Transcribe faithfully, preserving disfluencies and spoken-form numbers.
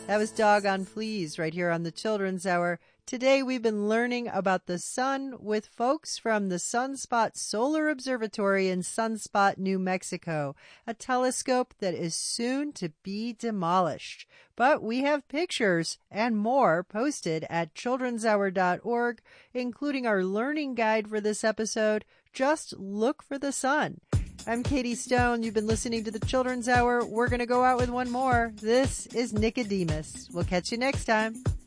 That was Doggone Please right here on the Children's Hour. Today we've been learning about the sun with folks from the Sunspot Solar Observatory in Sunspot, New Mexico, a telescope that is soon to be demolished. But we have pictures and more posted at children's hour dot org, including our learning guide for this episode. Just look for the sun. I'm Katie Stone. You've been listening to the Children's Hour. We're going to go out with one more. This is Nicodemus. We'll catch you next time.